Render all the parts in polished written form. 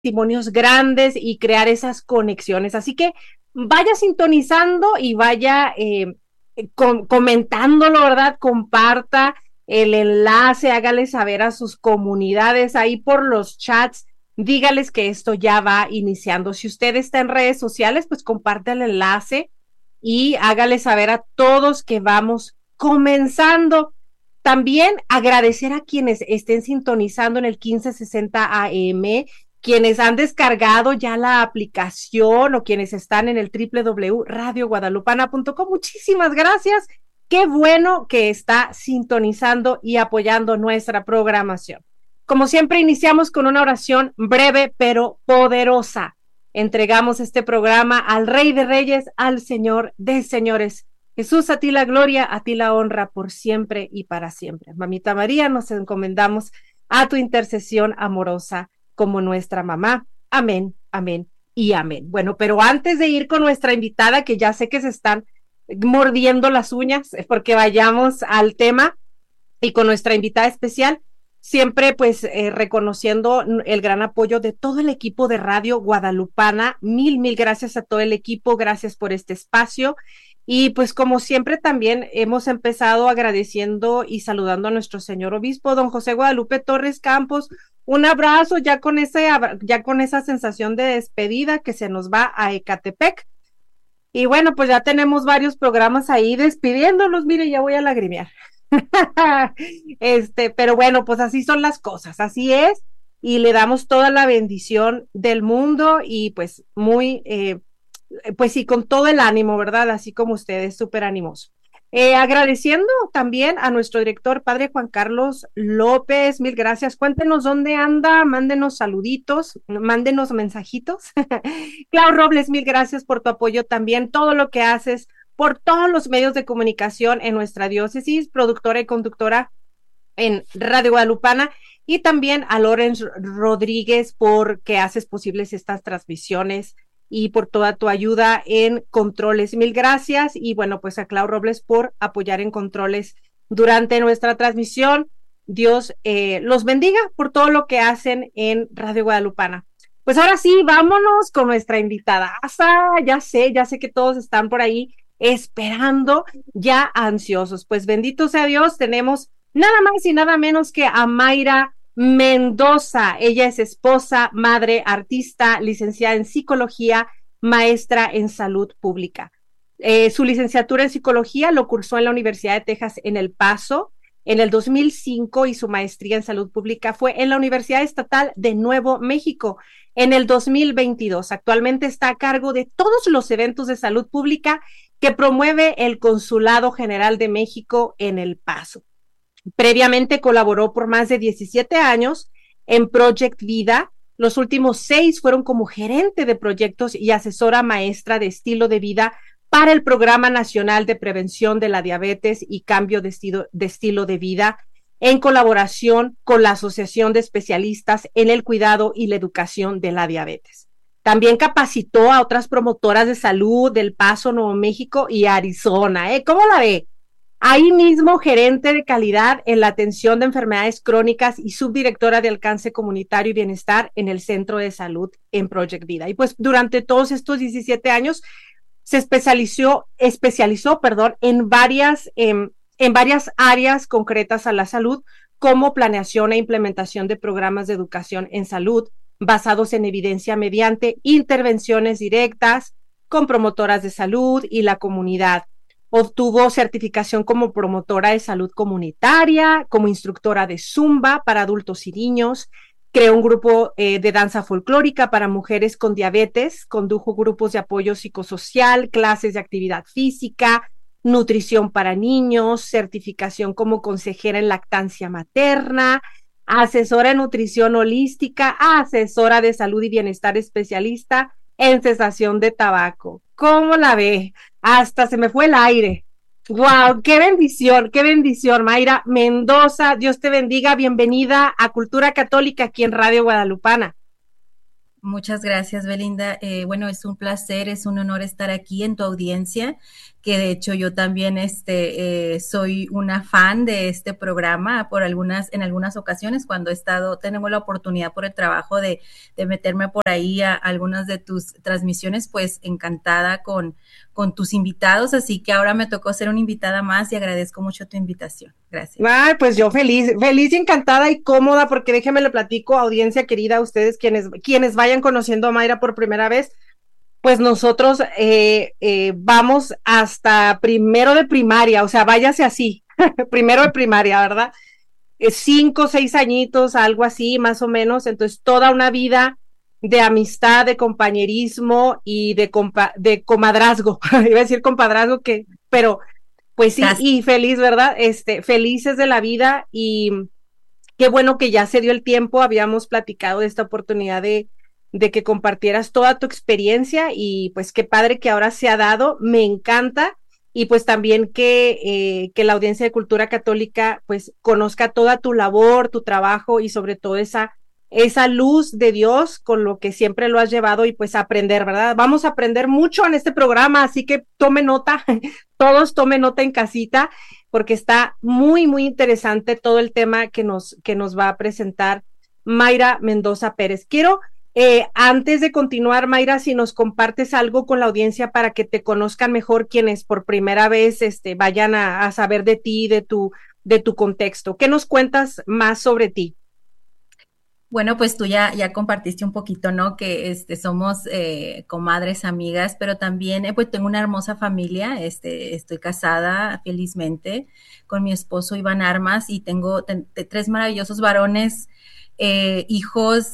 testimonios grandes y crear esas conexiones. Así que vaya sintonizando y vaya comentándolo, ¿verdad? Comparta el enlace, hágale saber a sus comunidades ahí por los chats, dígales que esto ya va iniciando. Si usted está en redes sociales, pues comparte el enlace y hágale saber a todos que vamos comenzando. También agradecer a quienes estén sintonizando en el 1560 AM, quienes han descargado ya la aplicación o quienes están en el www.radioguadalupana.com. Muchísimas gracias. Qué bueno que está sintonizando y apoyando nuestra programación. Como siempre, iniciamos con una oración breve pero poderosa. Entregamos este programa al Rey de Reyes, al Señor de Señores. Jesús, a ti la gloria, a ti la honra por siempre y para siempre. Mamita María, nos encomendamos a tu intercesión amorosa como nuestra mamá. Amén, amén y amén. Bueno, pero antes de ir con nuestra invitada, que ya sé que se están mordiendo las uñas porque vayamos al tema y con nuestra invitada especial, siempre pues reconociendo el gran apoyo de todo el equipo de Radio Guadalupana. Mil gracias a todo el equipo, gracias por este espacio. Y pues como siempre también hemos empezado agradeciendo y saludando a nuestro señor obispo, don José Guadalupe Torres Campos. Un abrazo ya con esa sensación de despedida que se nos va a Ecatepec. Y bueno, pues ya tenemos varios programas ahí despidiéndolos. Mire, ya voy a lagrimear. Pero bueno, pues así son las cosas, así es. Y le damos toda la bendición del mundo y pues pues sí, con todo el ánimo, ¿verdad? Así como ustedes, súper animoso. Agradeciendo también a nuestro director, padre Juan Carlos López, mil gracias. Cuéntenos dónde anda, mándenos saluditos, mándenos mensajitos. Clau Robles, mil gracias por tu apoyo también, todo lo que haces por todos los medios de comunicación en nuestra diócesis, productora y conductora en Radio Guadalupana, y también a Lorenz Rodríguez porque haces posibles estas transmisiones y por toda tu ayuda en controles. Mil gracias. Y bueno, pues a Clau Robles por apoyar en controles durante nuestra transmisión. Dios los bendiga por todo lo que hacen en Radio Guadalupana. Pues ahora sí, vámonos con nuestra invitada. Ya sé que todos están por ahí esperando, ya ansiosos. Pues bendito sea Dios, tenemos nada más y nada menos que a Mayra Mendoza. Ella es esposa, madre, artista, licenciada en psicología, maestra en salud pública. Su licenciatura en psicología lo cursó en la Universidad de Texas en El Paso en el 2005 y su maestría en salud pública fue en la Universidad Estatal de Nuevo México en el 2022. Actualmente está a cargo de todos los eventos de salud pública que promueve el Consulado General de México en El Paso. Previamente colaboró por más de 17 años en Project Vida. Los últimos 6 fueron como gerente de proyectos y asesora maestra de estilo de vida para el Programa Nacional de Prevención de la Diabetes y Cambio de estilo de vida, en colaboración con la Asociación de Especialistas en el Cuidado y la Educación de la Diabetes. También capacitó a otras promotoras de salud del Paso, Nuevo México y Arizona. ¿Cómo la ve? Ahí mismo, gerente de calidad en la atención de enfermedades crónicas y subdirectora de alcance comunitario y bienestar en el Centro de Salud en Project Vida. Y pues durante todos estos 17 años se especializó en varias áreas concretas a la salud, como planeación e implementación de programas de educación en salud basados en evidencia mediante intervenciones directas con promotoras de salud y la comunidad. Obtuvo certificación como promotora de salud comunitaria, como instructora de Zumba para adultos y niños, creó un grupo de danza folclórica para mujeres con diabetes, condujo grupos de apoyo psicosocial, clases de actividad física, nutrición para niños, certificación como consejera en lactancia materna, asesora de nutrición holística, asesora de salud y bienestar especialista en cesación de tabaco. ¿Cómo la ve? Hasta se me fue el aire. ¡Wow! ¡Qué bendición, Mayra Mendoza! Dios te bendiga. Bienvenida a Cultura Católica aquí en Radio Guadalupana. Muchas gracias, Belinda. Bueno, es un placer, es un honor estar aquí en tu audiencia, que de hecho yo también soy una fan de este programa en algunas ocasiones cuando tenemos la oportunidad por el trabajo de meterme por ahí a algunas de tus transmisiones, pues encantada con tus invitados, así que ahora me tocó ser una invitada más y agradezco mucho tu invitación. Gracias. Ay, pues yo feliz, feliz y encantada y cómoda, porque déjeme le platico, audiencia querida, a ustedes quienes vayan conociendo a Mayra por primera vez, pues nosotros vamos hasta primero de primaria, o sea, váyase así, primero de primaria, ¿verdad? 5, 6 añitos, algo así, más o menos. Entonces, toda una vida de amistad, de compañerismo y de comadrazgo. Iba a decir compadrazgo, pero pues sí, Gracias. y feliz, ¿verdad? Felices de la vida y qué bueno que ya se dio el tiempo. Habíamos platicado de esta oportunidad de que compartieras toda tu experiencia y pues qué padre que ahora se ha dado. Me encanta y pues también que la audiencia de Cultura Católica pues conozca toda tu labor, tu trabajo y sobre todo esa luz de Dios con lo que siempre lo has llevado y pues aprender, ¿verdad? Vamos a aprender mucho en este programa, así que tome nota, todos tomen nota en casita porque está muy, muy interesante todo el tema que nos va a presentar Mayra Mendoza Pérez. Quiero, antes de continuar, Mayra, si nos compartes algo con la audiencia para que te conozcan mejor quienes por primera vez vayan a saber de ti, de tu contexto. ¿Qué nos cuentas más sobre ti? Bueno, pues tú ya compartiste un poquito, ¿no? Que somos comadres, amigas, pero también pues tengo una hermosa familia. Estoy casada felizmente con mi esposo Iván Armas y tengo tres maravillosos varones, hijos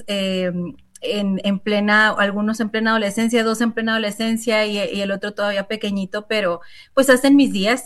algunos en plena adolescencia, dos en plena adolescencia y el otro todavía pequeñito, pero pues hacen mis días,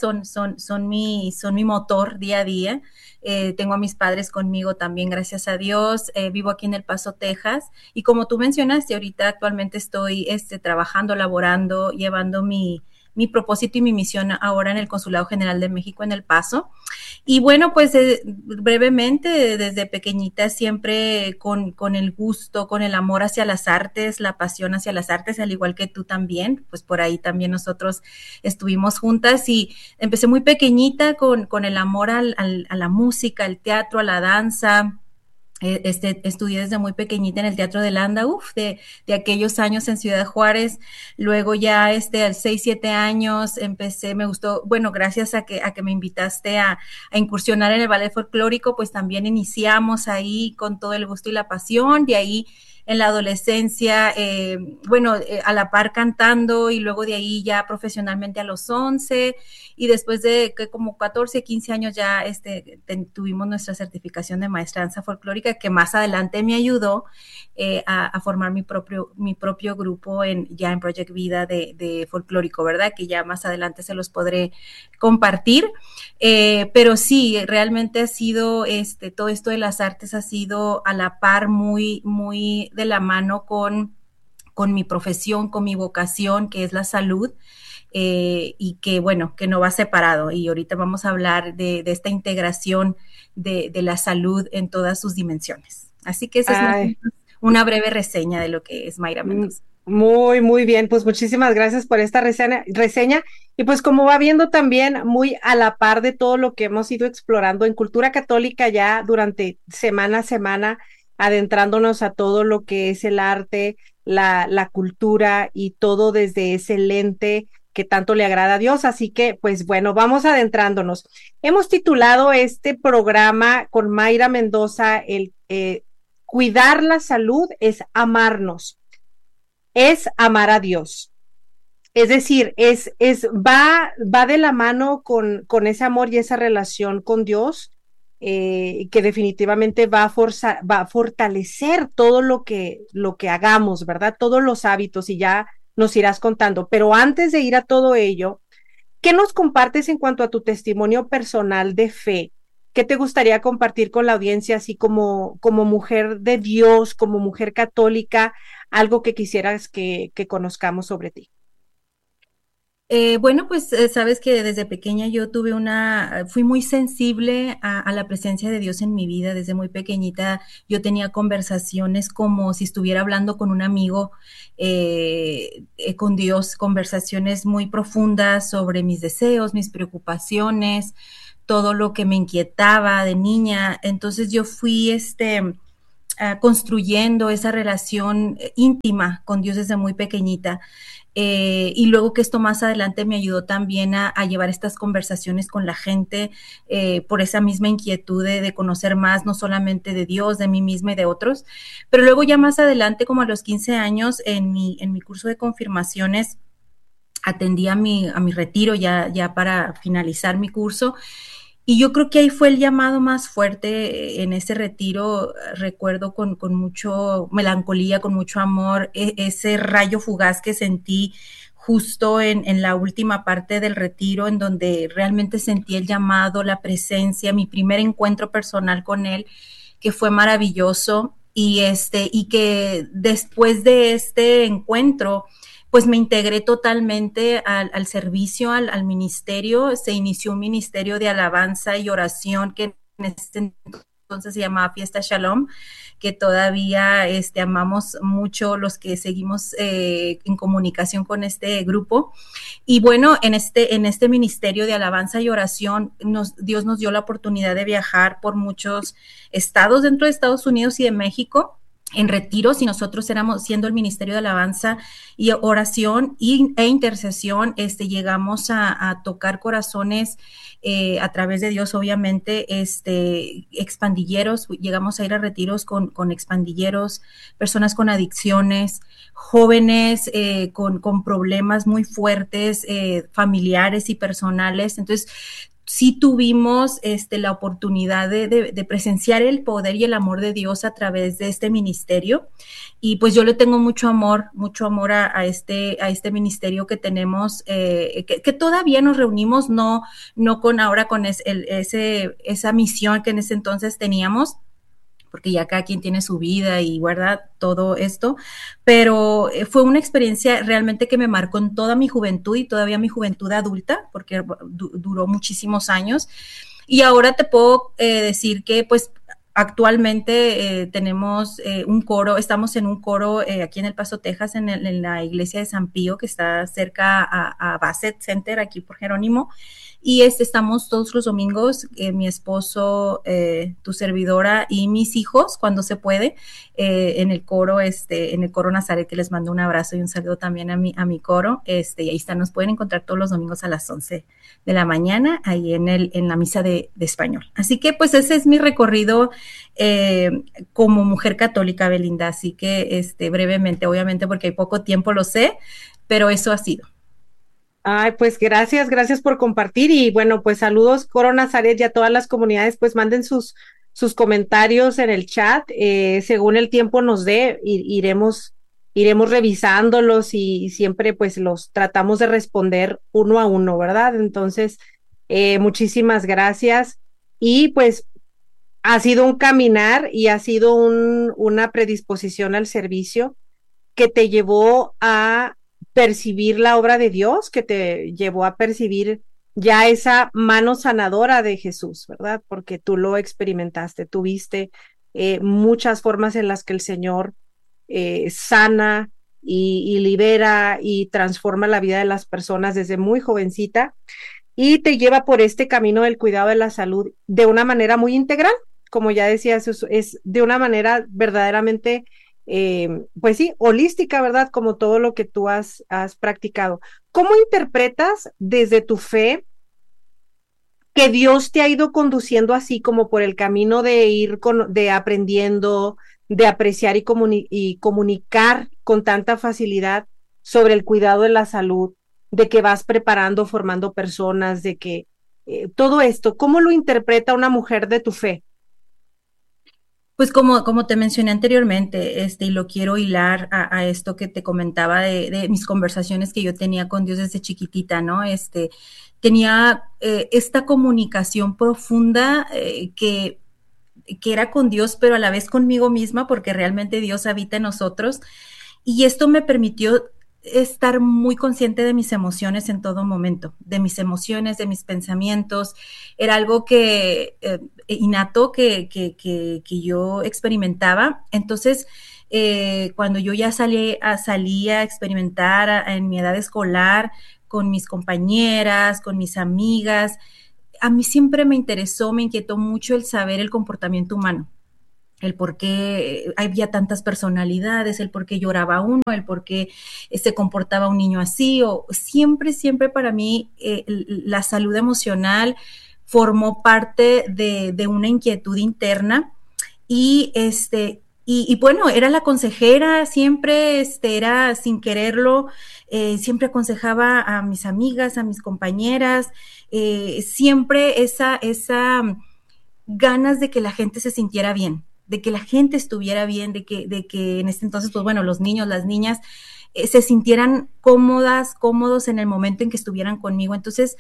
son mi motor día a día. Tengo a mis padres conmigo también, gracias a Dios. Vivo aquí en El Paso, Texas. Y como tú mencionaste, ahorita actualmente estoy trabajando, laborando, llevando mi propósito y mi misión ahora en el Consulado General de México en El Paso. Y bueno, pues brevemente, desde pequeñita siempre con el gusto, con el amor hacia las artes, la pasión hacia las artes, al igual que tú también, pues por ahí también nosotros estuvimos juntas y empecé muy pequeñita con el amor a la música, al teatro, a la danza. Estudié desde muy pequeñita en el Teatro de Landa, de aquellos años en Ciudad Juárez. Luego ya al 6, 7 años empecé, me gustó, bueno, gracias a que me invitaste a incursionar en el ballet folclórico, pues también iniciamos ahí con todo el gusto y la pasión. De ahí en la adolescencia, bueno, a la par cantando y luego de ahí ya profesionalmente a los 11 y después de que como 14, 15 años ya tuvimos nuestra certificación de maestranza folclórica que más adelante me ayudó a formar mi propio grupo ya en Project Vida de folclórico, ¿verdad? Que ya más adelante se los podré compartir. Pero sí, realmente ha sido, todo esto de las artes ha sido a la par muy, muy de la mano con mi profesión, con mi vocación, que es la salud. Y que bueno, que no va separado. Y ahorita vamos a hablar de esta integración de la salud en todas sus dimensiones. Así que esa es más o Ay, menos una breve reseña de lo que es Mayra Mendoza. muy, muy bien. Pues muchísimas gracias por esta reseña. Y pues como va viendo también muy a la par de todo lo que hemos ido explorando en cultura católica ya durante semana a semana, adentrándonos a todo lo que es el arte, la cultura y todo desde ese lente que tanto le agrada a Dios. Así que, pues bueno, vamos adentrándonos. Hemos titulado este programa con Mayra Mendoza, Cuidar la salud es amarnos, es amar a Dios. Es decir, va de la mano con ese amor y esa relación con Dios, que definitivamente va a fortalecer todo lo que hagamos, ¿verdad? Todos los hábitos y ya nos irás contando. Pero antes de ir a todo ello, ¿qué nos compartes en cuanto a tu testimonio personal de fe? ¿Qué te gustaría compartir con la audiencia, así como mujer de Dios, como mujer católica, algo que quisieras que conozcamos sobre ti? Bueno, pues sabes que desde pequeña yo fui muy sensible a la presencia de Dios en mi vida. Desde muy pequeñita yo tenía conversaciones como si estuviera hablando con un amigo, con Dios, conversaciones muy profundas sobre mis deseos, mis preocupaciones, todo lo que me inquietaba de niña. Entonces yo fui construyendo esa relación íntima con Dios desde muy pequeñita. Y luego que esto más adelante me ayudó también a llevar estas conversaciones con la gente por esa misma inquietud de conocer más, no solamente de Dios, de mí misma y de otros. Pero luego ya más adelante, como a los 15 años, en mi curso de confirmaciones, atendí a mi retiro ya para finalizar mi curso. Y yo creo que ahí fue el llamado más fuerte en ese retiro. Recuerdo con mucho melancolía, con mucho amor, ese rayo fugaz que sentí justo en la última parte del retiro, en donde realmente sentí el llamado, la presencia, mi primer encuentro personal con él, que fue maravilloso. Y que después de este encuentro, pues me integré totalmente al servicio, al ministerio. Se inició un ministerio de alabanza y oración que en ese entonces se llamaba Fiesta Shalom, que todavía amamos mucho los que seguimos en comunicación con este grupo. Y bueno, en este ministerio de alabanza y oración, Dios nos dio la oportunidad de viajar por muchos estados dentro de Estados Unidos y de México en retiros, y nosotros éramos, siendo el Ministerio de Alabanza y Oración e Intercesión, llegamos a tocar corazones a través de Dios, obviamente, expandilleros. Llegamos a ir a retiros con expandilleros, personas con adicciones, jóvenes con problemas muy fuertes, familiares y personales. Entonces, sí tuvimos la oportunidad de presenciar el poder y el amor de Dios a través de este ministerio. Y pues yo le tengo mucho amor a este ministerio que tenemos, que todavía nos reunimos, no ahora con esa misión que en ese entonces teníamos, porque ya cada quien tiene su vida y guarda todo esto, pero fue una experiencia realmente que me marcó en toda mi juventud y todavía mi juventud adulta, porque duró muchísimos años. Y ahora te puedo decir que pues actualmente tenemos un coro, estamos en un coro aquí en El Paso, Texas, en la iglesia de San Pío, que está cerca a Bassett Center, aquí por Jerónimo. Y estamos todos los domingos, mi esposo, tu servidora y mis hijos, cuando se puede, en el coro Nazaret, que les mando un abrazo y un saludo también a mi coro. Y ahí están, nos pueden encontrar todos los domingos a las 11 de la mañana, ahí en la misa de español. Así que pues ese es mi recorrido como mujer católica, Belinda. Así que brevemente, obviamente porque hay poco tiempo, lo sé, pero eso ha sido. Ay, pues gracias por compartir y bueno, pues saludos Coro Nazaret y a todas las comunidades, pues manden sus comentarios en el chat, según el tiempo nos dé, iremos revisándolos y siempre pues los tratamos de responder uno a uno, ¿verdad? Entonces, muchísimas gracias y pues ha sido un caminar y ha sido una predisposición al servicio que te llevó a percibir la obra de Dios, que te llevó a percibir ya esa mano sanadora de Jesús, ¿verdad? Porque tú lo experimentaste, tuviste muchas formas en las que el Señor sana y libera y transforma la vida de las personas desde muy jovencita y te lleva por este camino del cuidado de la salud de una manera muy integral, como ya decías, es de una manera verdaderamente pues sí, holística, ¿verdad? Como todo lo que tú has practicado. ¿Cómo interpretas desde tu fe que Dios te ha ido conduciendo así como por el camino de de aprendiendo, de apreciar y comunicar con tanta facilidad sobre el cuidado de la salud, de que vas preparando, formando personas, de que todo esto, ¿cómo lo interpreta una mujer de tu fe? Pues como te mencioné anteriormente, y lo quiero hilar a esto que te comentaba de mis conversaciones que yo tenía con Dios desde chiquitita, ¿no? Tenía esta comunicación profunda que era con Dios, pero a la vez conmigo misma, porque realmente Dios habita en nosotros. Y esto me permitió estar muy consciente de mis emociones en todo momento, de mis emociones, de mis pensamientos. Era algo que innato que yo experimentaba. Entonces, cuando yo ya salí a experimentar en mi edad escolar, con mis compañeras, con mis amigas, a mí siempre me interesó, me inquietó mucho el saber el comportamiento humano, el por qué había tantas personalidades, el por qué lloraba uno, el por qué se comportaba un niño así, o siempre, siempre para mí la salud emocional formó parte de una inquietud interna y bueno, era la consejera, siempre era sin quererlo, siempre aconsejaba a mis amigas, a mis compañeras, siempre esa ganas de que la gente se sintiera bien, de que la gente estuviera bien, de que en este entonces, pues bueno, los niños, las niñas, se sintieran cómodos en el momento en que estuvieran conmigo. Entonces,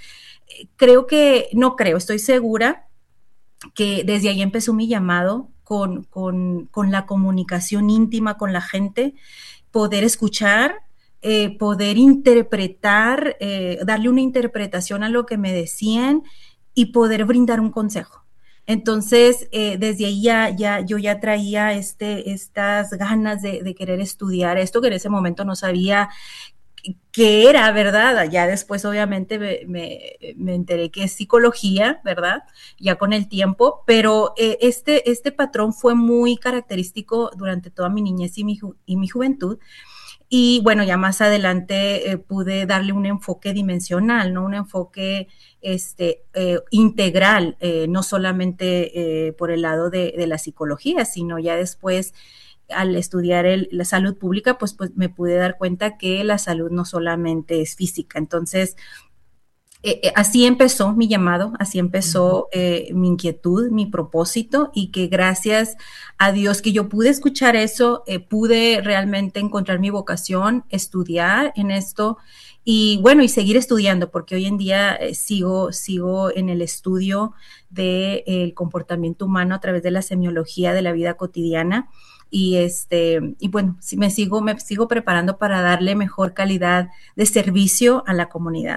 estoy segura que desde ahí empezó mi llamado con la comunicación íntima con la gente, poder escuchar, poder interpretar, darle una interpretación a lo que me decían y poder brindar un consejo. Entonces, desde ahí yo ya traía estas ganas de querer estudiar esto, que en ese momento no sabía qué era, ¿verdad? Ya después obviamente me enteré que es psicología, ¿verdad? Ya con el tiempo, pero este patrón fue muy característico durante toda mi niñez y mi juventud. Y bueno, ya más adelante pude darle un enfoque dimensional, ¿no? Un enfoque integral, no solamente por el lado de la psicología, sino ya después al estudiar la salud pública, pues me pude dar cuenta que la salud no solamente es física. Entonces, así empezó mi llamado, así empezó mi inquietud, mi propósito, y que gracias a Dios que yo pude escuchar eso, pude realmente encontrar mi vocación, estudiar en esto y bueno, y seguir estudiando, porque hoy en día sigo en el estudio del comportamiento humano a través de la semiología de la vida cotidiana. Y bueno, me sigo preparando para darle mejor calidad de servicio a la comunidad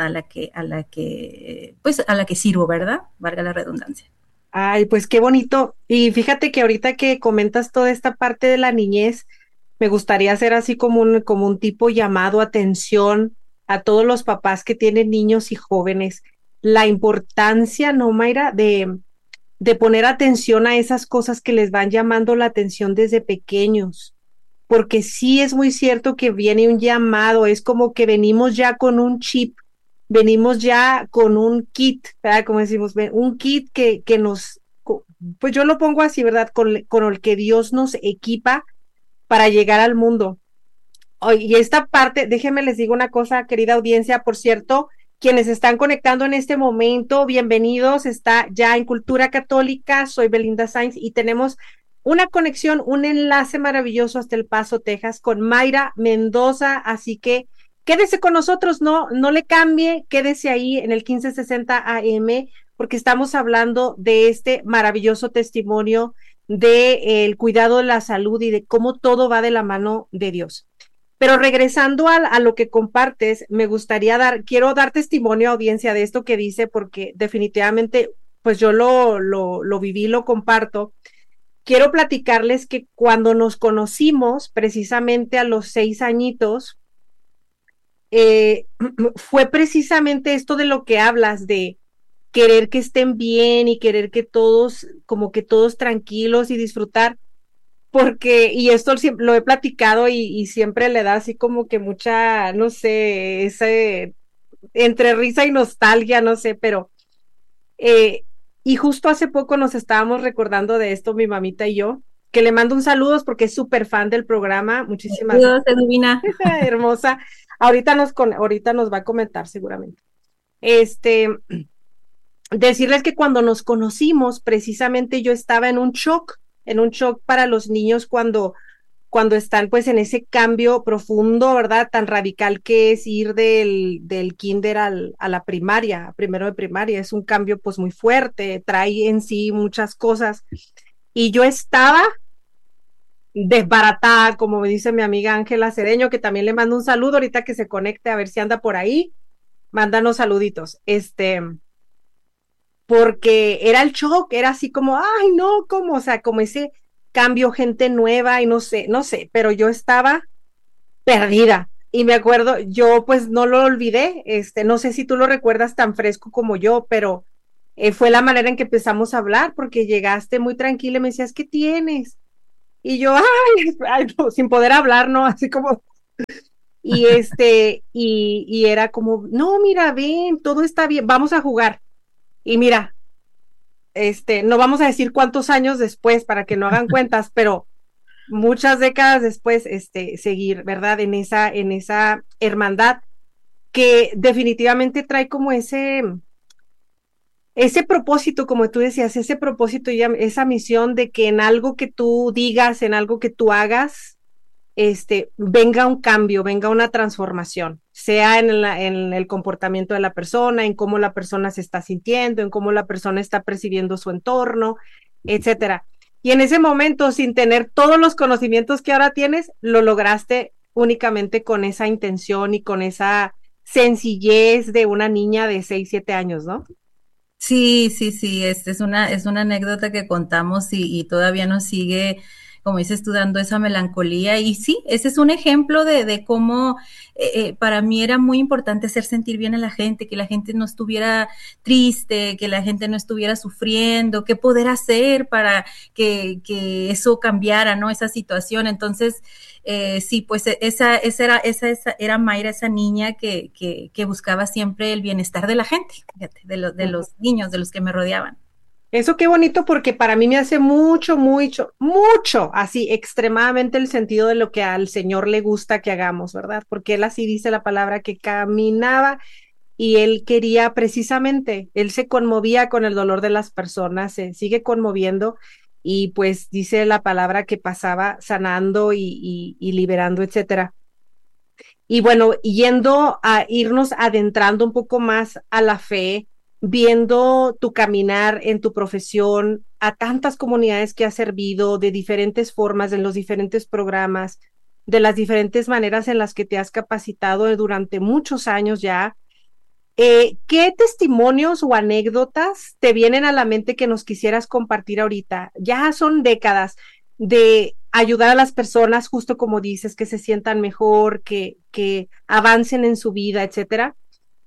a la que sirvo, ¿verdad? Valga la redundancia. Ay, pues qué bonito. Y fíjate que ahorita que comentas toda esta parte de la niñez, me gustaría hacer así como un tipo llamado atención a todos los papás que tienen niños y jóvenes. La importancia, ¿no, Mayra? De poner atención a esas cosas que les van llamando la atención desde pequeños. Porque sí es muy cierto que viene un llamado, es como que venimos ya con un chip, venimos ya con un kit, ¿verdad? Como decimos, un kit que nos, pues yo lo pongo así, ¿verdad? Con el que Dios nos equipa para llegar al mundo. Y esta parte, déjenme les digo una cosa, querida audiencia, por cierto, quienes están conectando en este momento, bienvenidos, está ya en Cultura Católica, soy Belinda Sainz y tenemos una conexión, un enlace maravilloso hasta El Paso, Texas, con Mayra Mendoza, así que quédese con nosotros, no le cambie, quédese ahí en el 1560 AM, porque estamos hablando de este maravilloso testimonio de el cuidado de la salud y de cómo todo va de la mano de Dios. Pero regresando a lo que compartes, me gustaría quiero dar testimonio a audiencia de esto que dice, porque definitivamente, pues yo lo viví, lo comparto. Quiero platicarles que cuando nos conocimos, precisamente a los 6 añitos, eh, fue precisamente esto de lo que hablas, de querer que estén bien y querer que todos, como que todos tranquilos y disfrutar porque, y esto siempre lo he platicado y siempre le da así como que mucha, no sé, ese, entre risa y nostalgia, no sé, pero, eh, y justo hace poco nos estábamos recordando de esto, mi mamita y yo, que le mando un saludo porque es súper fan del programa, muchísimas Saludos, Edwina. gracias, hermosa, ahorita nos va a comentar seguramente. Decirles que cuando nos conocimos, precisamente yo estaba en un shock para los niños cuando están pues en ese cambio profundo, ¿verdad? Tan radical que es ir del kinder a la primaria, a primero de primaria. Es un cambio pues muy fuerte, trae en sí muchas cosas. Y yo estaba desbaratada, como me dice mi amiga Ángela Cedeño, que también le mando un saludo ahorita que se conecte, a ver si anda por ahí, mándanos saluditos, porque era el shock, era así como, ay, no, ¿cómo? O sea, como ese cambio, gente nueva y no sé, pero yo estaba perdida. Y me acuerdo, yo pues no lo olvidé, no sé si tú lo recuerdas tan fresco como yo, pero fue la manera en que empezamos a hablar, porque llegaste muy tranquila y me decías, ¿qué tienes? Y yo, ay, no, sin poder hablar, ¿no? Así como, y era como, no, mira, ven, todo está bien, vamos a jugar. Y mira, no vamos a decir cuántos años después para que no hagan cuentas, pero muchas décadas después, seguir, ¿verdad? En esa hermandad que definitivamente trae como ese propósito, como tú decías, ese propósito y esa misión de que en algo que tú digas, en algo que tú hagas, venga un cambio, venga una transformación, sea en el comportamiento de la persona, en cómo la persona se está sintiendo, en cómo la persona está percibiendo su entorno, etcétera. Y en ese momento, sin tener todos los conocimientos que ahora tienes, lo lograste únicamente con esa intención y con esa sencillez de una niña de 6 7 años, ¿no? Sí, sí, sí, es una anécdota que contamos y todavía nos sigue, como dices tú, dando esa melancolía. Y sí, ese es un ejemplo de cómo para mí era muy importante hacer sentir bien a la gente, que la gente no estuviera triste, que la gente no estuviera sufriendo, qué poder hacer para que eso cambiara, ¿no? Esa situación. Entonces, sí, pues esa era Mayra, esa niña que buscaba siempre el bienestar de la gente, fíjate, de los niños, de los que me rodeaban. Eso qué bonito porque para mí me hace mucho, mucho, mucho, así extremadamente el sentido de lo que al Señor le gusta que hagamos, ¿verdad? Porque Él así dice la palabra que caminaba y Él quería precisamente, Él se conmovía con el dolor de las personas, se sigue conmoviendo y pues dice la palabra que pasaba sanando y liberando, etcétera. Y bueno, yendo a irnos adentrando un poco más a la fe, viendo tu caminar en tu profesión, a tantas comunidades que has servido de diferentes formas, en los diferentes programas, de las diferentes maneras en las que te has capacitado durante muchos años ya. ¿Qué testimonios o anécdotas te vienen a la mente que nos quisieras compartir ahorita? Ya son décadas de ayudar a las personas, justo como dices, que se sientan mejor, que avancen en su vida, etcétera.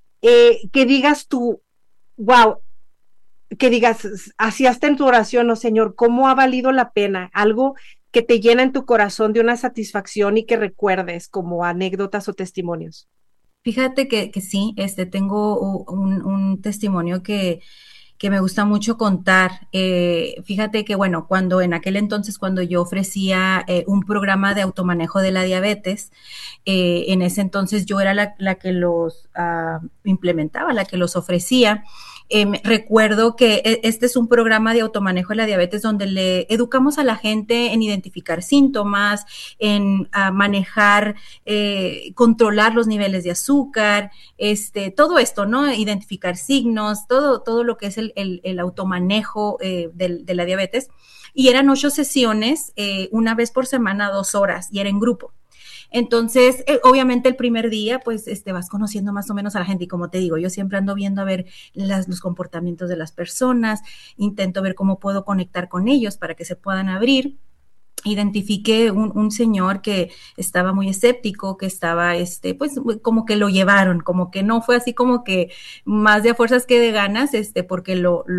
Que digas tú, wow, que digas, así hasta en tu oración, oh Señor, ¿cómo ha valido la pena? Algo que te llena en tu corazón de una satisfacción y que recuerdes como anécdotas o testimonios. Fíjate que sí, tengo un testimonio que me gusta mucho contar. Fíjate que, bueno, cuando en aquel entonces, cuando yo ofrecía un programa de automanejo de la diabetes, en ese entonces yo era la que los implementaba, la que los ofrecía. Recuerdo que este es un programa de automanejo de la diabetes donde le educamos a la gente en identificar síntomas, en manejar, controlar los niveles de azúcar, todo esto, ¿no? Identificar signos, todo lo que es el automanejo de la diabetes. Y eran 8 sesiones, una vez por semana, 2 horas, y era en grupo. Entonces, obviamente el primer día, pues, vas conociendo más o menos a la gente y como te digo, yo siempre ando viendo a ver los comportamientos de las personas, intento ver cómo puedo conectar con ellos para que se puedan abrir. Identifiqué un señor que estaba muy escéptico, que estaba, pues, como que lo llevaron, como que no fue así como que más de a fuerzas que de ganas, porque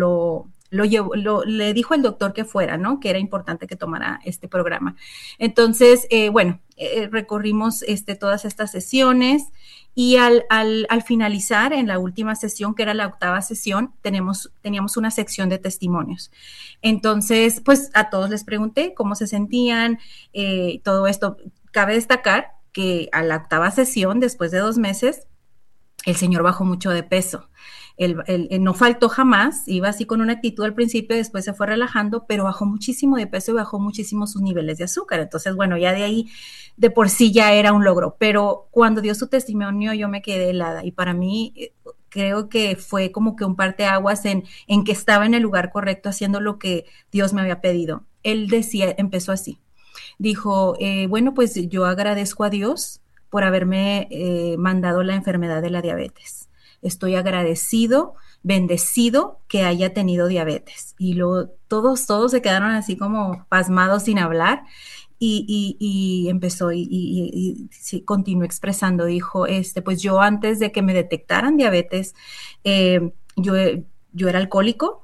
le dijo el doctor que fuera, ¿no? Que era importante que tomara este programa. Entonces, bueno, recorrimos todas estas sesiones y al finalizar en la última sesión, que era la 8ª sesión, teníamos una sección de testimonios. Entonces, pues a todos les pregunté cómo se sentían, todo esto. Cabe destacar que a la 8ª sesión, después de 2 meses, el señor bajó mucho de peso. Él no faltó jamás, iba así con una actitud al principio, después se fue relajando, pero bajó muchísimo de peso y bajó muchísimo sus niveles de azúcar. Entonces, bueno, ya de ahí, de por sí ya era un logro, pero cuando dio su testimonio yo me quedé helada y para mí creo que fue como que un parteaguas en que estaba en el lugar correcto haciendo lo que Dios me había pedido. Él decía, empezó así. dijo, bueno, pues yo agradezco a Dios por haberme mandado la enfermedad de la diabetes. Estoy agradecido, bendecido que haya tenido diabetes. Y luego todos se quedaron así como pasmados sin hablar. Y empezó sí, continuó expresando, dijo, pues yo antes de que me detectaran diabetes, yo, yo era alcohólico,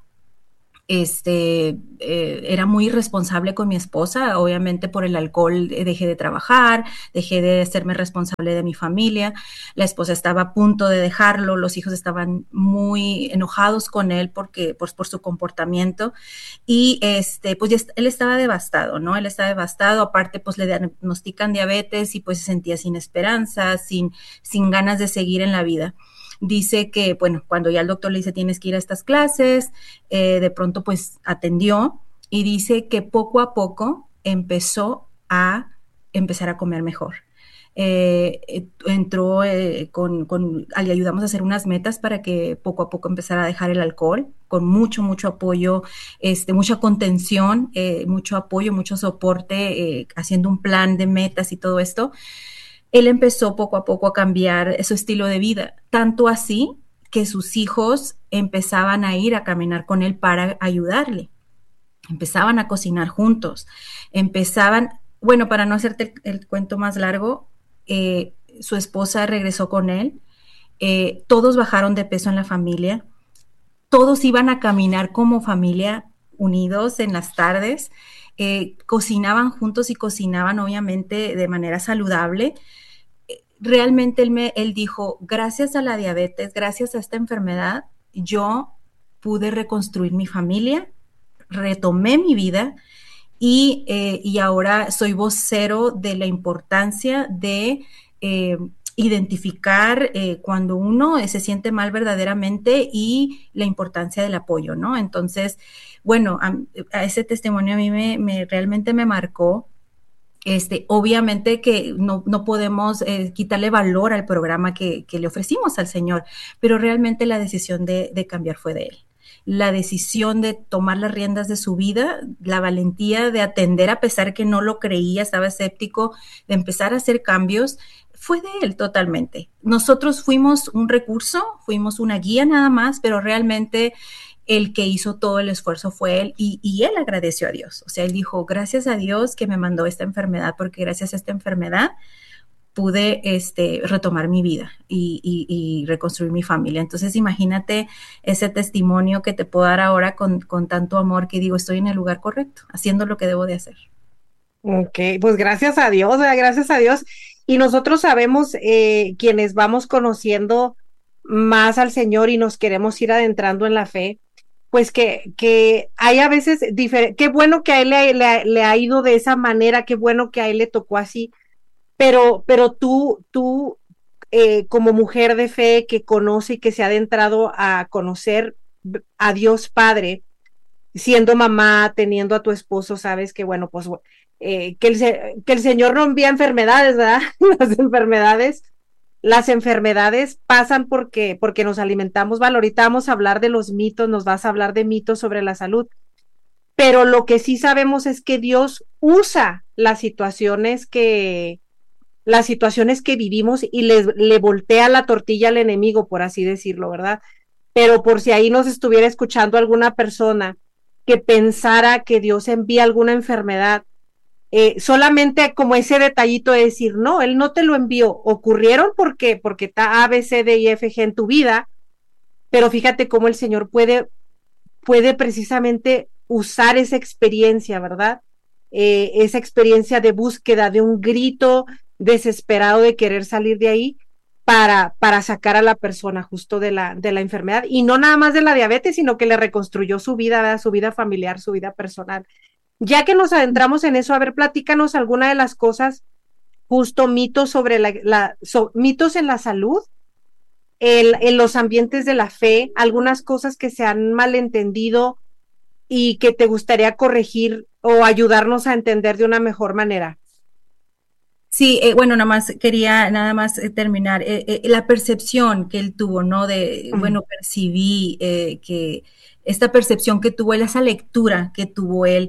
era muy irresponsable con mi esposa, obviamente por el alcohol dejé de trabajar, dejé de hacerme responsable de mi familia, la esposa estaba a punto de dejarlo, los hijos estaban muy enojados con él porque, pues, por su comportamiento y pues ya él estaba devastado, ¿no? Él estaba devastado, aparte pues le diagnostican diabetes y pues se sentía sin esperanza, sin ganas de seguir en la vida. Dice que, bueno, cuando ya el doctor le dice tienes que ir a estas clases, de pronto pues atendió y dice que poco a poco empezó a empezar a comer mejor. Entró le ayudamos a hacer unas metas para que poco a poco empezara a dejar el alcohol, con mucho apoyo, mucha contención, mucho apoyo, mucho soporte, haciendo un plan de metas y todo esto. Él empezó poco a poco a cambiar su estilo de vida, tanto así que sus hijos empezaban a ir a caminar con él para ayudarle, empezaban a cocinar juntos, bueno, para no hacerte el cuento más largo, su esposa regresó con él, todos bajaron de peso en la familia, todos iban a caminar como familia unidos en las tardes, cocinaban juntos y cocinaban obviamente de manera saludable. Realmente él dijo, gracias a la diabetes, gracias a esta enfermedad, yo pude reconstruir mi familia, retomé mi vida y ahora soy vocero de la importancia de identificar cuando uno se siente mal verdaderamente y la importancia del apoyo, ¿no? Entonces, bueno, a ese testimonio a mí realmente me marcó. Obviamente que no podemos quitarle valor al programa que le ofrecimos al Señor, pero realmente la decisión de cambiar fue de Él. La decisión de tomar las riendas de su vida, la valentía de atender a pesar que no lo creía, estaba escéptico, de empezar a hacer cambios, fue de Él totalmente. Nosotros fuimos un recurso, fuimos una guía nada más, pero realmente el que hizo todo el esfuerzo fue él y él agradeció a Dios. O sea, él dijo, gracias a Dios que me mandó esta enfermedad, porque gracias a esta enfermedad pude retomar mi vida y reconstruir mi familia. Entonces, imagínate ese testimonio que te puedo dar ahora con tanto amor que digo, estoy en el lugar correcto, haciendo lo que debo de hacer. Ok, pues gracias a Dios, gracias a Dios. Y nosotros sabemos, quienes vamos conociendo más al Señor y nos queremos ir adentrando en la fe, pues que hay a veces, qué bueno que a él le ha ido de esa manera, qué bueno que a él le tocó así, pero tú como mujer de fe que conoce y que se ha adentrado a conocer a Dios Padre, siendo mamá, teniendo a tu esposo, sabes que bueno, pues que el Señor no envía enfermedades, ¿verdad? Las enfermedades pasan porque nos alimentamos mal. Ahorita vamos a hablar de los mitos, nos vas a hablar de mitos sobre la salud, pero lo que sí sabemos es que Dios usa las situaciones que vivimos y le voltea la tortilla al enemigo, por así decirlo, ¿verdad? Pero por si ahí nos estuviera escuchando alguna persona que pensara que Dios envía alguna enfermedad, solamente como ese detallito de decir, no, Él no te lo envió, ocurrieron porque está A, B, C, D y F, G en tu vida, pero fíjate cómo el Señor puede precisamente usar esa experiencia, ¿verdad? Esa experiencia de búsqueda, de un grito desesperado de querer salir de ahí para sacar a la persona justo de la enfermedad y no nada más de la diabetes, sino que le reconstruyó su vida, ¿verdad? Su vida familiar, su vida personal. Ya que nos adentramos en eso, a ver, platícanos alguna de las cosas, justo mitos sobre mitos en la salud, en los ambientes de la fe, algunas cosas que se han malentendido y que te gustaría corregir o ayudarnos a entender de una mejor manera. Sí, bueno, nada más terminar. La percepción que él tuvo, ¿no? Bueno, percibí que esta percepción que tuvo él, esa lectura que tuvo él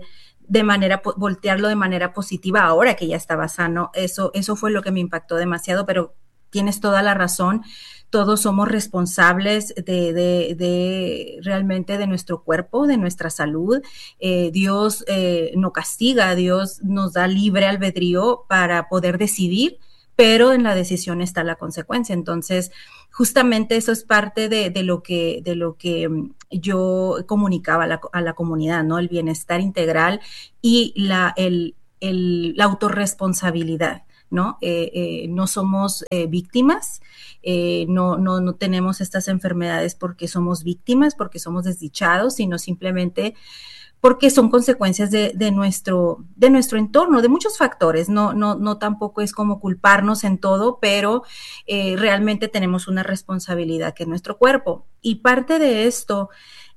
voltearlo de manera positiva ahora que ya estaba sano. Eso fue lo que me impactó demasiado, pero tienes toda la razón. Todos somos responsables de realmente de nuestro cuerpo, de nuestra salud. Dios no castiga, Dios nos da libre albedrío para poder decidir, pero en la decisión está la consecuencia. Entonces, justamente eso es parte de lo que yo comunicaba a la comunidad, ¿no? El bienestar integral y la autorresponsabilidad, ¿no? No somos víctimas, no tenemos estas enfermedades porque somos víctimas, porque somos desdichados, sino simplemente porque son consecuencias de nuestro entorno, de muchos factores. No tampoco es como culparnos en todo, pero realmente tenemos una responsabilidad que es nuestro cuerpo. Y parte de esto,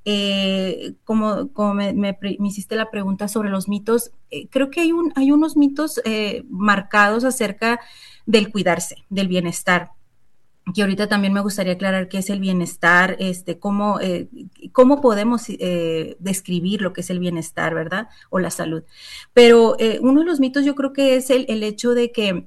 como me hiciste la pregunta sobre los mitos, creo que hay unos mitos marcados acerca del cuidarse, del bienestar, que ahorita también me gustaría aclarar qué es el bienestar, cómo podemos describir lo que es el bienestar, ¿verdad? O la salud. Pero uno de los mitos yo creo que es el hecho de que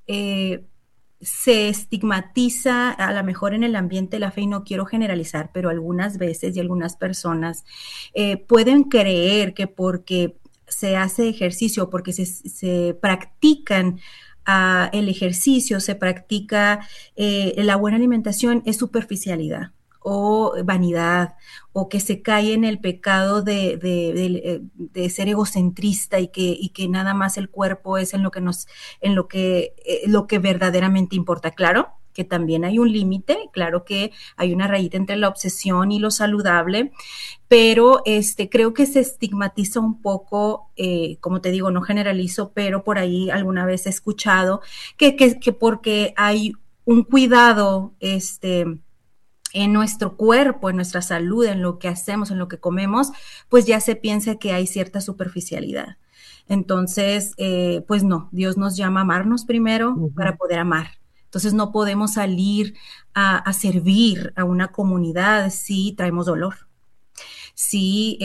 se estigmatiza, a lo mejor en el ambiente de la fe, y no quiero generalizar, pero algunas veces y algunas personas pueden creer que porque se hace ejercicio, porque se practican el ejercicio, se practica la buena alimentación, es superficialidad o vanidad, o que se cae en el pecado de ser egocentrista y que nada más el cuerpo es lo que verdaderamente importa. Claro que también hay un límite, claro que hay una rayita entre la obsesión y lo saludable, pero creo que se estigmatiza un poco, como te digo, no generalizo, pero por ahí alguna vez he escuchado que porque hay un cuidado, en nuestro cuerpo, en nuestra salud, en lo que hacemos, en lo que comemos, pues ya se piensa que hay cierta superficialidad. Entonces, pues no, Dios nos llama a amarnos primero para poder amar. Entonces no podemos salir a servir a una comunidad si traemos dolor, si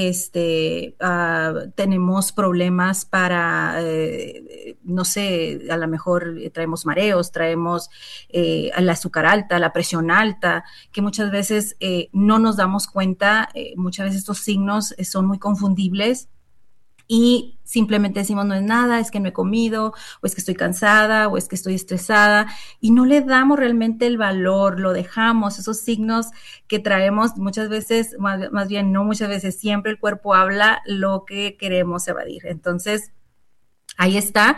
tenemos problemas para, no sé, a lo mejor traemos mareos, traemos el azúcar alta, la presión alta, que muchas veces no nos damos cuenta, muchas veces estos signos son muy confundibles y simplemente decimos no es nada, es que no he comido, o es que estoy cansada, o es que estoy estresada, y no le damos realmente el valor, lo dejamos, esos signos que traemos muchas veces, más bien no muchas veces, siempre el cuerpo habla lo que queremos evadir. Entonces, ahí está,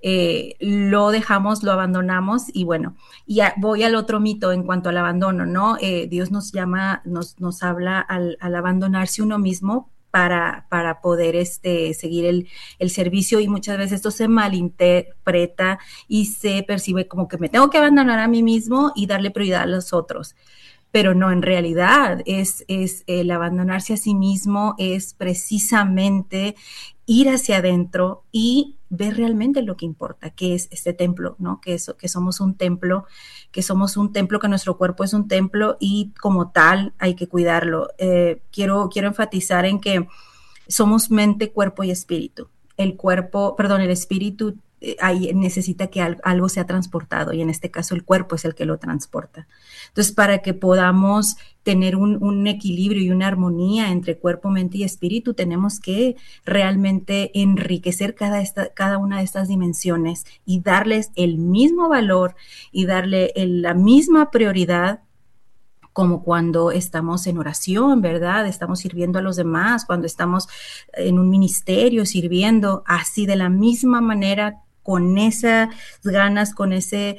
lo dejamos, lo abandonamos y bueno, ya voy al otro mito en cuanto al abandono, ¿no? Dios nos llama, nos habla al abandonarse uno mismo para poder seguir el servicio, y muchas veces esto se malinterpreta y se percibe como que me tengo que abandonar a mí mismo y darle prioridad a los otros. Pero no, en realidad es el abandonarse a sí mismo, es precisamente ir hacia adentro y ver realmente lo que importa, que es este templo, ¿no? Que somos un templo, que nuestro cuerpo es un templo y como tal hay que cuidarlo. Quiero enfatizar en que somos mente, cuerpo y espíritu. El espíritu ahí necesita que algo sea transportado, y en este caso el cuerpo es el que lo transporta. Entonces, para que podamos tener un equilibrio y una armonía entre cuerpo, mente y espíritu, tenemos que realmente enriquecer cada una de estas dimensiones y darles el mismo valor y darle la misma prioridad, como cuando estamos en oración, ¿verdad? Estamos sirviendo a los demás, cuando estamos en un ministerio sirviendo, así de la misma manera, con esas ganas, con ese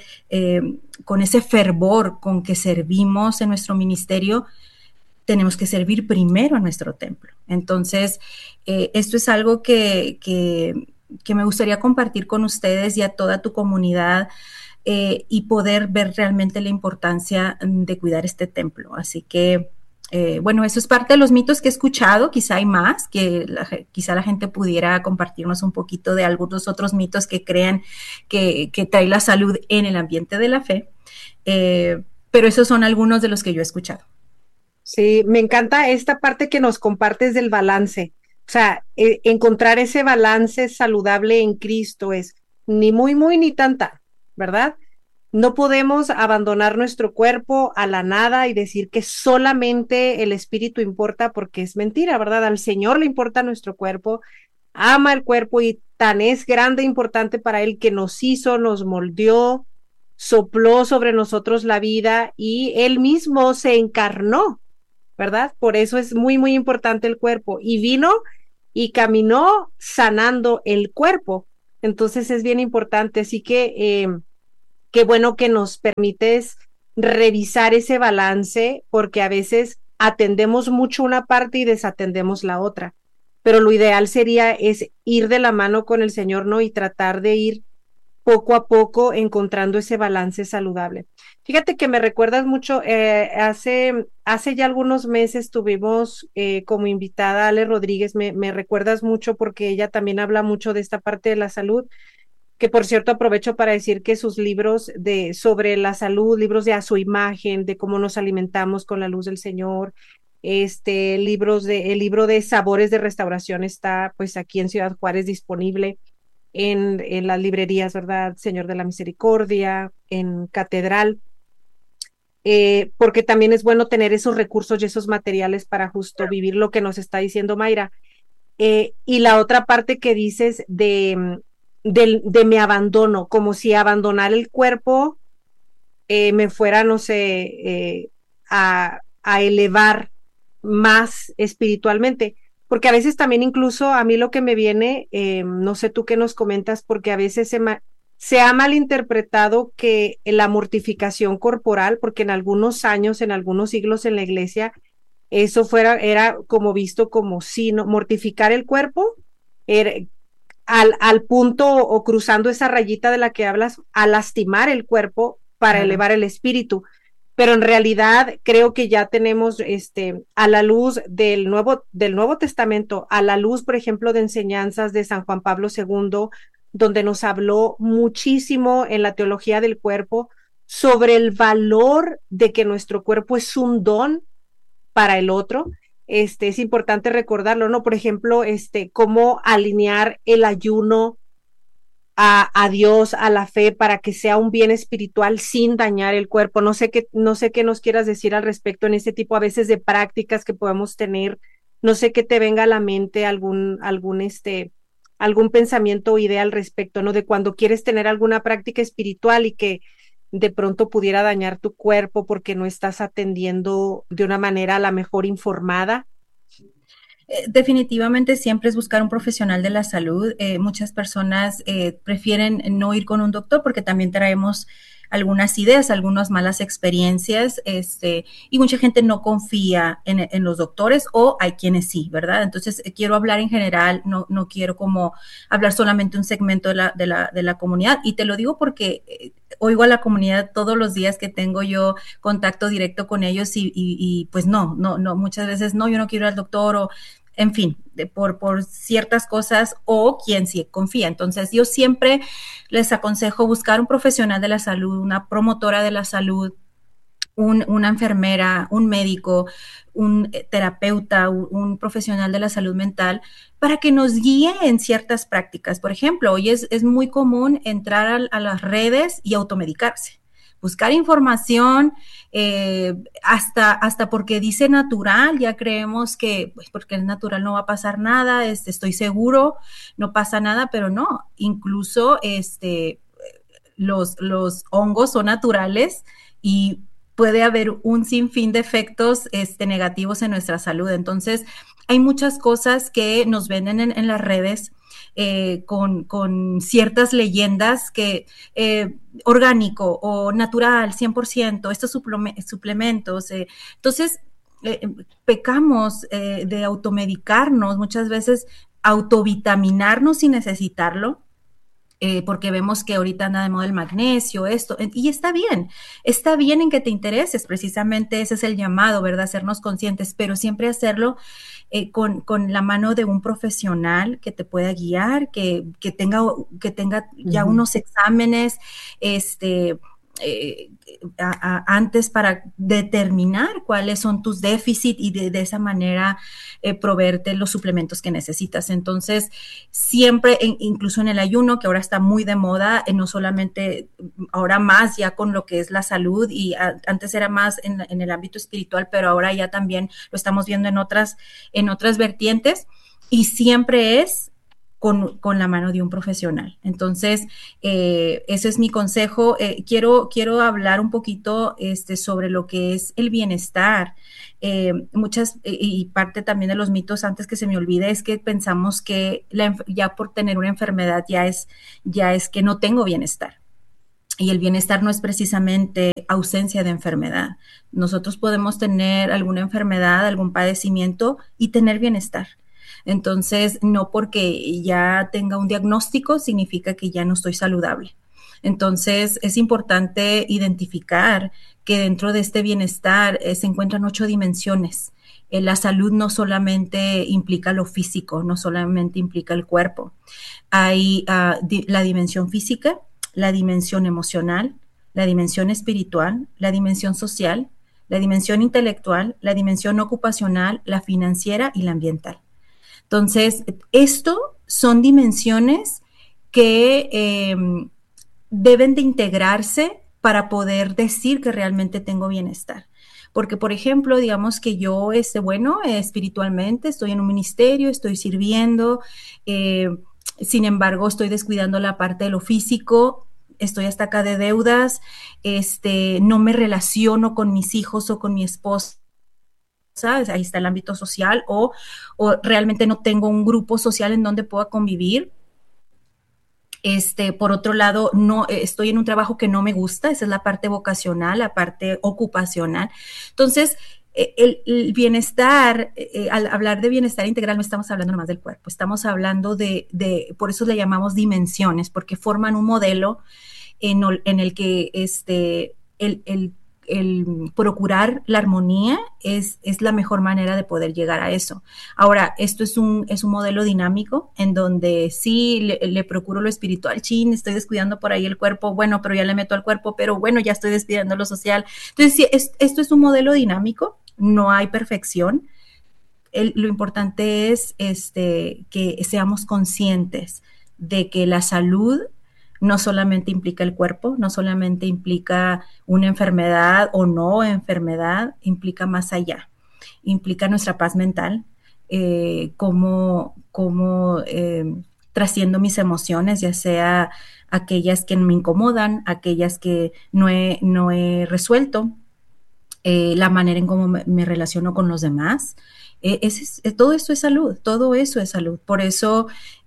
fervor con que servimos en nuestro ministerio, tenemos que servir primero a nuestro templo. Entonces, esto es algo que me gustaría compartir con ustedes y a toda tu comunidad, y poder ver realmente la importancia de cuidar este templo. Así que, bueno, eso es parte de los mitos que he escuchado, quizá hay más, quizá la gente pudiera compartirnos un poquito de algunos otros mitos que crean que trae la salud en el ambiente de la fe, pero esos son algunos de los que yo he escuchado. Sí, me encanta esta parte que nos compartes del balance, O sea, encontrar ese balance saludable en Cristo es ni muy, muy, ni tanta, ¿verdad? No podemos abandonar nuestro cuerpo a la nada y decir que solamente el espíritu importa porque es mentira, ¿verdad? Al Señor le importa nuestro cuerpo, ama el cuerpo y tan es grande e importante para Él que nos hizo, nos moldeó, sopló sobre nosotros la vida y Él mismo se encarnó, ¿verdad? Por eso es muy, muy importante el cuerpo. Y vino y caminó sanando el cuerpo. Entonces es bien importante. Así que qué bueno que nos permites revisar ese balance, porque a veces atendemos mucho una parte y desatendemos la otra. Pero lo ideal sería es ir de la mano con el Señor, ¿no? Y tratar de ir poco a poco encontrando ese balance saludable. Fíjate que me recuerdas mucho, hace ya algunos meses tuvimos como invitada a Ale Rodríguez, me recuerdas mucho porque ella también habla mucho de esta parte de la salud, que por cierto aprovecho para decir que sus libros sobre la salud, libros de a su imagen, de cómo nos alimentamos con la luz del Señor, el libro de Sabores de Restauración está pues aquí en Ciudad Juárez disponible en las librerías, ¿verdad? Señor de la Misericordia, en Catedral, porque también es bueno tener esos recursos y esos materiales para justo vivir lo que nos está diciendo Mayra. Y la otra parte que dices de me abandono, como si abandonar el cuerpo me fuera, no sé, a elevar más espiritualmente, porque a veces también incluso a mí lo que me viene, no sé tú qué nos comentas, porque a veces se ha malinterpretado que la mortificación corporal, porque en algunos años, en algunos siglos en la iglesia, era como visto como si no, mortificar el cuerpo, era, al punto o cruzando esa rayita de la que hablas, a lastimar el cuerpo para Claro. elevar el espíritu. Pero en realidad creo que ya tenemos a la luz del Nuevo Testamento, a la luz, por ejemplo, de enseñanzas de San Juan Pablo II, donde nos habló muchísimo en la teología del cuerpo sobre el valor de que nuestro cuerpo es un don para el otro. Es importante recordarlo, ¿no? Por ejemplo, cómo alinear el ayuno a Dios, a la fe, para que sea un bien espiritual sin dañar el cuerpo. No sé qué nos quieras decir al respecto en este tipo a veces de prácticas que podemos tener. No sé qué te venga a la mente algún pensamiento o idea al respecto, ¿no? De cuando quieres tener alguna práctica espiritual y que de pronto pudiera dañar tu cuerpo porque no estás atendiendo de una manera a la mejor informada. Definitivamente siempre es buscar un profesional de la salud. Muchas personas prefieren no ir con un doctor porque también traemos algunas ideas, algunas malas experiencias, y mucha gente no confía en los doctores o hay quienes sí, ¿verdad? Entonces, quiero hablar en general, no quiero como hablar solamente un segmento de la comunidad y te lo digo porque oigo a la comunidad todos los días que tengo yo contacto directo con ellos y pues no, muchas veces no, yo no quiero ir al doctor o en fin, por ciertas cosas o quien sí confía. Entonces, yo siempre les aconsejo buscar un profesional de la salud, una promotora de la salud, una enfermera, un médico, un terapeuta, un profesional de la salud mental, para que nos guíe en ciertas prácticas. Por ejemplo, hoy es muy común entrar a las redes y automedicarse, buscar información, hasta porque dice natural, ya creemos que pues porque es natural no va a pasar nada, estoy seguro, no pasa nada, pero no, incluso los hongos son naturales y puede haber un sinfín de efectos negativos en nuestra salud. Entonces, hay muchas cosas que nos venden en las redes con ciertas leyendas que orgánico o natural, 100%, estos suplementos. Entonces, pecamos de automedicarnos, muchas veces autovitaminarnos sin necesitarlo, porque vemos que ahorita anda de moda el magnesio, esto, y está bien en que te intereses, precisamente ese es el llamado, ¿verdad? Hacernos conscientes, pero siempre hacerlo con la mano de un profesional que te pueda guiar, que tenga ya Ujú. unos exámenes, este, antes para determinar cuáles son tus déficits y de esa manera proveerte los suplementos que necesitas. Entonces, siempre, incluso en el ayuno, que ahora está muy de moda, no solamente, ahora más ya con lo que es la salud, y antes era más en el ámbito espiritual, pero ahora ya también lo estamos viendo en otras vertientes, y siempre es con la mano de un profesional. Entonces, ese es mi consejo. Quiero hablar un poquito sobre lo que es el bienestar. Y parte también de los mitos, antes que se me olvide, es que pensamos que ya por tener una enfermedad ya es que no tengo bienestar. Y el bienestar no es precisamente ausencia de enfermedad. Nosotros podemos tener alguna enfermedad, algún padecimiento y tener bienestar. Entonces, no porque ya tenga un diagnóstico significa que ya no estoy saludable. Entonces, es importante identificar que dentro de este bienestar se encuentran 8 dimensiones. La salud no solamente implica lo físico, no solamente implica el cuerpo. Hay la dimensión física, la dimensión emocional, la dimensión espiritual, la dimensión social, la dimensión intelectual, la dimensión ocupacional, la financiera y la ambiental. Entonces, esto son dimensiones que deben de integrarse para poder decir que realmente tengo bienestar. Porque, por ejemplo, digamos que yo, espiritualmente estoy en un ministerio, estoy sirviendo, sin embargo, estoy descuidando la parte de lo físico, estoy hasta acá de deudas, no me relaciono con mis hijos o con mi esposa. Ahí está el ámbito social, o realmente no tengo un grupo social en donde pueda convivir. Por otro lado, no estoy en un trabajo que no me gusta, esa es la parte vocacional, la parte ocupacional. Entonces, el bienestar, al hablar de bienestar integral, no estamos hablando nomás del cuerpo, estamos hablando por eso le llamamos dimensiones, porque forman un modelo en el que el procurar la armonía es la mejor manera de poder llegar a eso. Ahora, esto es un modelo dinámico en donde sí le procuro lo espiritual, estoy descuidando por ahí el cuerpo, bueno, pero ya le meto al cuerpo, pero bueno, ya estoy descuidando lo social. Entonces, sí, esto es un modelo dinámico, no hay perfección. Lo importante es que seamos conscientes de que la salud no solamente implica el cuerpo, no solamente implica una enfermedad o no enfermedad, implica más allá, implica nuestra paz mental, cómo trasciendo mis emociones, ya sea aquellas que me incomodan, aquellas que no he resuelto, la manera en cómo me relaciono con los demás. Todo eso es salud, todo eso es salud. Por eso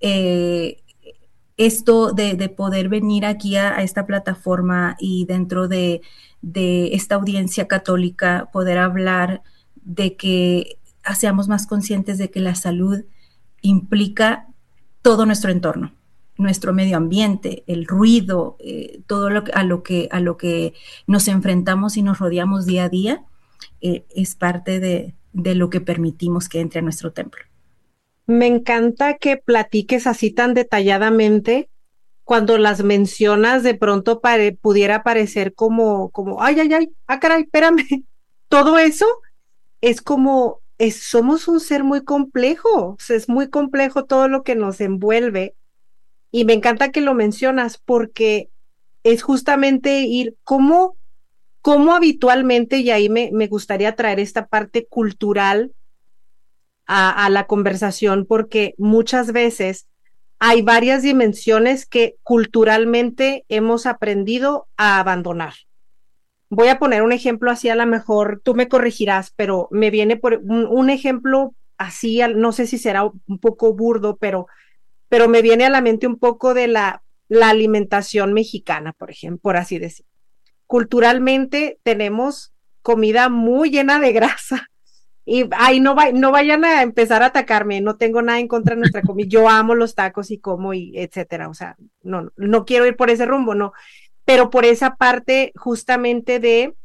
esto de poder venir aquí a esta plataforma y dentro de esta audiencia católica poder hablar de que seamos más conscientes de que la salud implica todo nuestro entorno, nuestro medio ambiente, el ruido, todo a lo que nos enfrentamos y nos rodeamos día a día, es parte de lo que permitimos que entre a nuestro templo. Me encanta que platiques así tan detalladamente. Cuando las mencionas, de pronto pudiera parecer como, ay, ay, ay, ah, caray, espérame. Todo eso es como, somos un ser muy complejo, o sea, es muy complejo todo lo que nos envuelve. Y me encanta que lo mencionas porque es justamente cómo habitualmente, y ahí me gustaría traer esta parte cultural a la conversación, porque muchas veces hay varias dimensiones que culturalmente hemos aprendido a abandonar. Voy a poner un ejemplo así, a lo mejor tú me corregirás, pero me viene por un ejemplo así, no sé si será un poco burdo, pero me viene a la mente un poco de la alimentación mexicana, por ejemplo, por así decir. Culturalmente tenemos comida muy llena de grasa. Y ay, no vayan a empezar a atacarme, no tengo nada en contra de nuestra comida, yo amo los tacos y como y etcétera, o sea, no quiero ir por ese rumbo, no, pero por esa parte justamente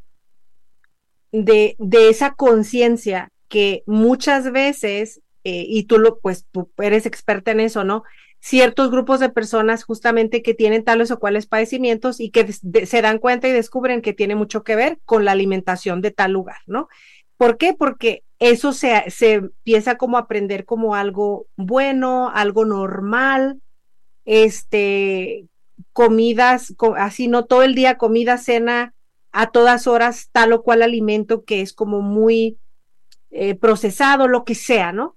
de esa conciencia que muchas veces, y tú eres experta en eso, ¿no? ciertos grupos de personas justamente que tienen tales o cuales padecimientos y que se dan cuenta y descubren que tiene mucho que ver con la alimentación de tal lugar, ¿no? ¿Por qué? Porque eso se empieza como a aprender como algo bueno, algo normal, comidas, así no todo el día, comida, cena, a todas horas, tal o cual alimento que es como muy procesado, lo que sea, ¿no?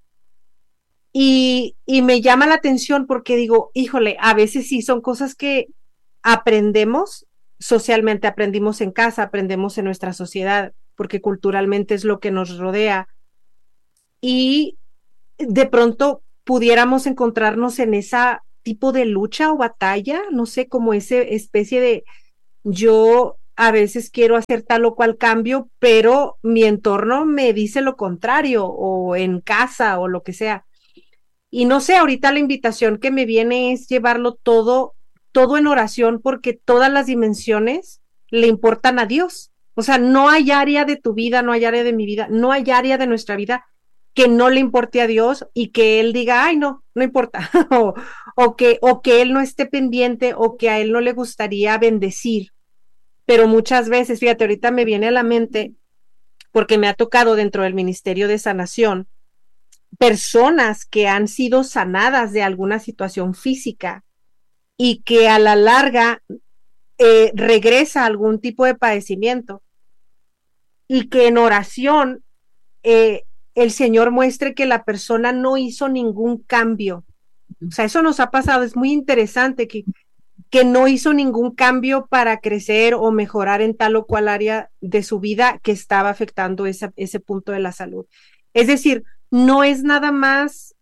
Y me llama la atención porque digo, híjole, a veces sí son cosas que aprendemos socialmente, aprendimos en casa, aprendemos en nuestra sociedad, porque culturalmente es lo que nos rodea. Y de pronto pudiéramos encontrarnos en esa tipo de lucha o batalla, no sé, como esa especie de yo a veces quiero hacer tal o cual cambio, pero mi entorno me dice lo contrario, o en casa o lo que sea. Y no sé, ahorita la invitación que me viene es llevarlo todo, todo en oración, porque todas las dimensiones le importan a Dios. O sea, no hay área de tu vida, no hay área de mi vida, no hay área de nuestra vida que no le importe a Dios y que Él diga, ay, no, no importa, o que Él no esté pendiente o que a Él no le gustaría bendecir. Pero muchas veces, fíjate, ahorita me viene a la mente, porque me ha tocado dentro del Ministerio de Sanación, personas que han sido sanadas de alguna situación física y que a la larga regresa algún tipo de padecimiento y que en oración el Señor muestre que la persona no hizo ningún cambio. O sea, eso nos ha pasado, es muy interesante que no hizo ningún cambio para crecer o mejorar en tal o cual área de su vida que estaba afectando ese punto de la salud. Es decir, no es nada más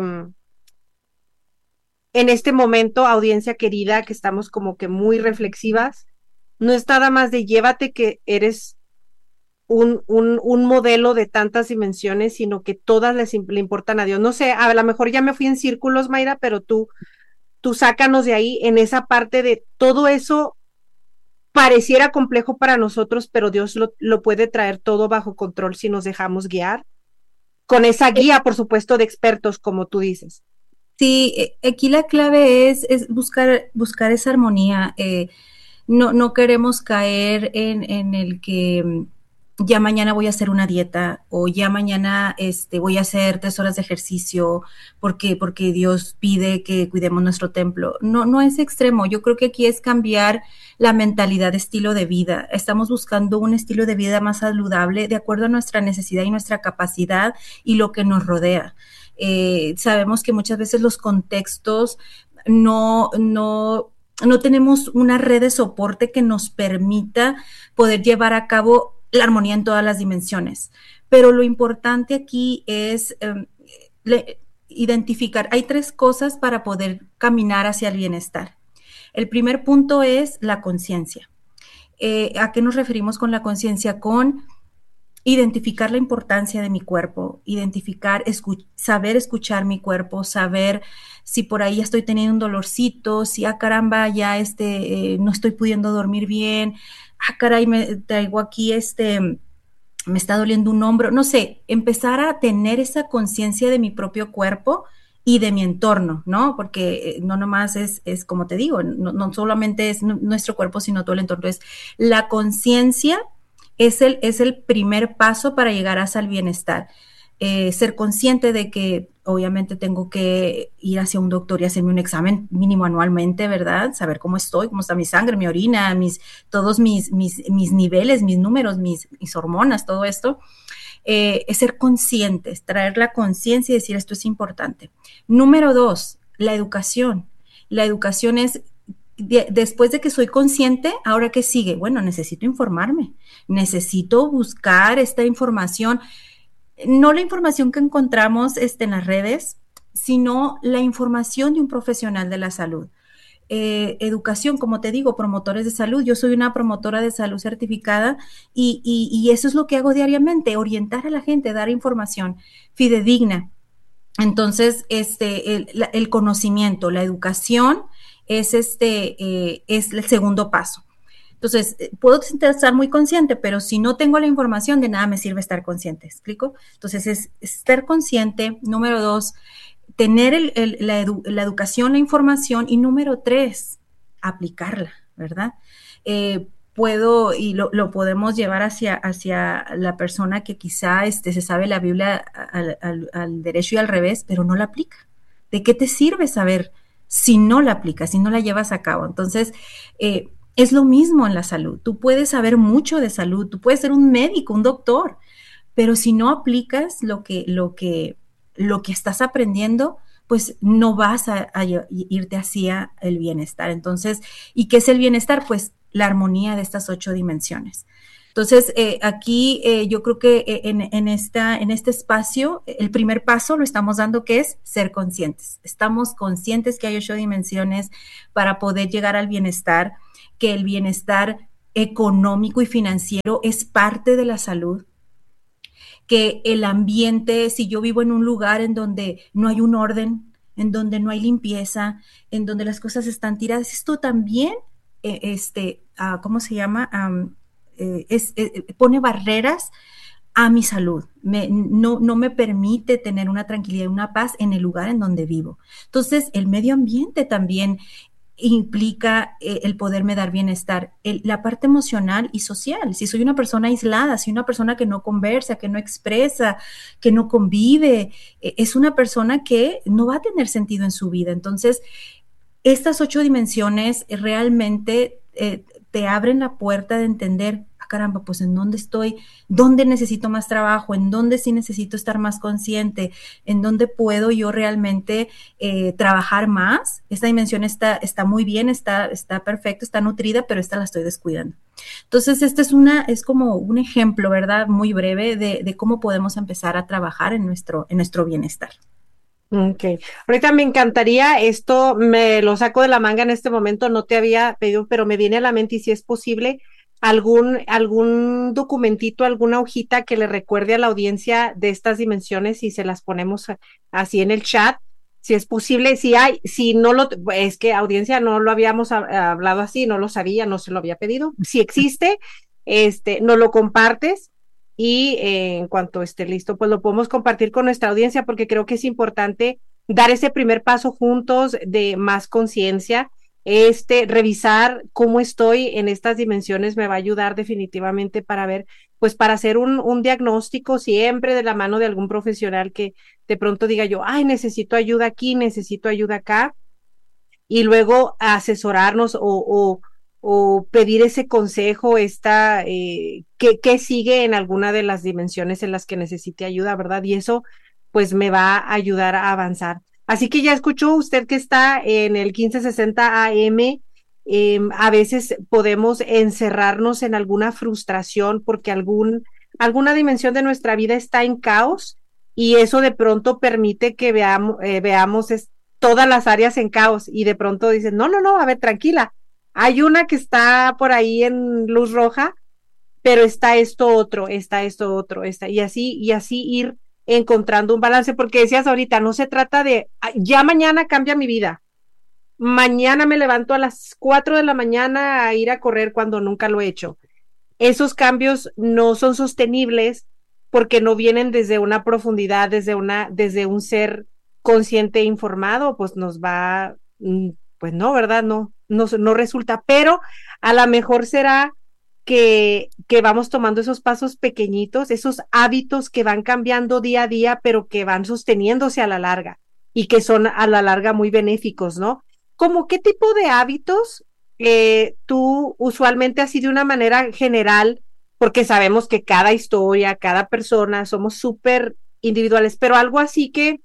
en este momento, audiencia querida, que estamos como que muy reflexivas, no es nada más de llévate que eres un modelo de tantas dimensiones, sino que todas le importan a Dios. No sé, a lo mejor ya me fui en círculos, Mayra, pero tú sácanos de ahí en esa parte de todo eso pareciera complejo para nosotros, pero Dios lo puede traer todo bajo control si nos dejamos guiar, con esa guía, por supuesto, de expertos, como tú dices. Sí, aquí la clave es buscar esa armonía. No queremos caer en el que ya mañana voy a hacer una dieta o ya mañana voy a hacer 3 horas de ejercicio porque Dios pide que cuidemos nuestro templo. No es extremo. Yo creo que aquí es cambiar la mentalidad de estilo de vida. Estamos buscando un estilo de vida más saludable de acuerdo a nuestra necesidad y nuestra capacidad y lo que nos rodea. Sabemos que muchas veces los contextos no tenemos una red de soporte que nos permita poder llevar a cabo la armonía en todas las dimensiones. Pero lo importante aquí es identificar, hay 3 cosas para poder caminar hacia el bienestar. El primer punto es la conciencia. ¿A qué nos referimos con la conciencia? Con identificar la importancia de mi cuerpo, saber escuchar mi cuerpo, saber si por ahí estoy teniendo un dolorcito, si caramba, ya no estoy pudiendo dormir bien, caray, me traigo aquí me está doliendo un hombro, no sé, empezar a tener esa conciencia de mi propio cuerpo y de mi entorno, ¿no? Porque no nomás es como te digo, no solamente es nuestro cuerpo, sino todo el entorno. Es la conciencia es el primer paso para llegar hacia el bienestar. Ser consciente de que obviamente tengo que ir hacia un doctor y hacerme un examen mínimo anualmente, ¿verdad? Saber cómo estoy, cómo está mi sangre, mi orina, todos mis niveles, mis números, mis hormonas, todo esto. Es ser conscientes, traer la conciencia y decir esto es importante. Número 2, la educación. La educación es después de que soy consciente, ¿ahora qué sigue? Bueno, necesito informarme, necesito buscar esta información, no la información que encontramos en las redes, sino la información de un profesional de la salud. Educación, como te digo, promotores de salud. Yo soy una promotora de salud certificada y eso es lo que hago diariamente, orientar a la gente, dar información fidedigna. Entonces, el conocimiento, la educación es el segundo paso. Entonces, puedo estar muy consciente, pero si no tengo la información, de nada me sirve estar consciente, ¿explico? Entonces, es estar consciente. Número 2, tener la educación, la información, y número 3, aplicarla, ¿verdad? Y lo podemos llevar hacia la persona que quizá se sabe la Biblia al derecho y al revés, pero no la aplica. ¿De qué te sirve saber si no la aplicas, si no la llevas a cabo? Entonces, es lo mismo en la salud. Tú puedes saber mucho de salud, tú puedes ser un médico, un doctor, pero si no aplicas lo que estás aprendiendo, pues no vas a irte hacia el bienestar. Entonces, ¿y qué es el bienestar? Pues la armonía de estas 8 dimensiones. Entonces, aquí yo creo que en este espacio, el primer paso lo estamos dando, que es ser conscientes. Estamos conscientes que hay 8 dimensiones para poder llegar al bienestar, que el bienestar económico y financiero es parte de la salud, que el ambiente, si yo vivo en un lugar en donde no hay un orden, en donde no hay limpieza, en donde las cosas están tiradas, esto también, ¿cómo se llama? Pone barreras a mi salud, no me permite tener una tranquilidad y una paz en el lugar en donde vivo. Entonces, el medio ambiente también implica el poderme dar bienestar, la parte emocional y social. Si soy una persona aislada, si una persona que no conversa, que no expresa, que no convive, es una persona que no va a tener sentido en su vida. Entonces, estas 8 dimensiones realmente te abren la puerta de entender, caramba, pues en dónde estoy, dónde necesito más trabajo, en dónde sí necesito estar más consciente, en dónde puedo yo realmente trabajar más. Esta dimensión está muy bien, está perfecta, está nutrida, pero esta la estoy descuidando. Entonces, es como un ejemplo, ¿verdad? Muy breve de cómo podemos empezar a trabajar en nuestro bienestar. Ok, ahorita me encantaría, esto me lo saco de la manga en este momento, no te había pedido, pero me viene a la mente, y si es posible, algún documentito, alguna hojita que le recuerde a la audiencia de estas dimensiones, y se las ponemos así en el chat, si es posible. Si hay, si no lo, es que audiencia no lo habíamos hablado así, no lo sabía, no se lo había pedido. Si existe, nos lo compartes, y en cuanto esté listo, pues lo podemos compartir con nuestra audiencia, porque creo que es importante dar ese primer paso juntos de más conciencia. Revisar cómo estoy en estas dimensiones me va a ayudar definitivamente para ver, pues para hacer un diagnóstico siempre de la mano de algún profesional que de pronto diga yo, ay, necesito ayuda aquí, necesito ayuda acá, y luego asesorarnos o pedir ese consejo, que sigue en alguna de las dimensiones en las que necesite ayuda, ¿verdad? Y eso pues me va a ayudar a avanzar. Así que ya escuchó usted que está en el 1560 AM. A veces podemos encerrarnos en alguna frustración porque alguna dimensión de nuestra vida está en caos, y eso de pronto permite que veamos todas las áreas en caos, y de pronto dicen, no, no, no, a ver, tranquila, hay una que está por ahí en luz roja, pero está esto otro, y así ir encontrando un balance, porque decías ahorita, no se trata de, ya mañana cambia mi vida, mañana me levanto a las 4 de la mañana a ir a correr cuando nunca lo he hecho. Esos cambios no son sostenibles porque no vienen desde una profundidad, desde un ser consciente e informado, pues nos va, pues no, ¿verdad? No resulta, pero a lo mejor será que vamos tomando esos pasos pequeñitos, esos hábitos que van cambiando día a día, pero que van sosteniéndose a la larga, y que son a la larga muy benéficos, ¿no? ¿Cómo qué tipo de hábitos tú usualmente así de una manera general, porque sabemos que cada historia, cada persona, somos súper individuales, pero algo así